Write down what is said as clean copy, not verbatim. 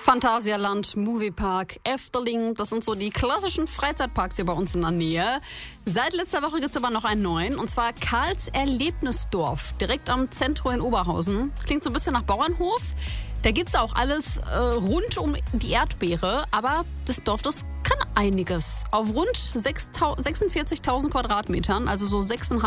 Phantasialand, Moviepark, Efteling, das sind so die klassischen Freizeitparks hier bei uns in der Nähe. Seit letzter Woche gibt es aber noch einen neuen, und zwar Karls Erlebnisdorf, direkt am Zentrum in Oberhausen. Klingt so ein bisschen nach Bauernhof. Da gibt es auch alles rund um die Erdbeere, aber das Dorf, das kann einiges. Auf rund 46.000 Quadratmetern, also so 6,5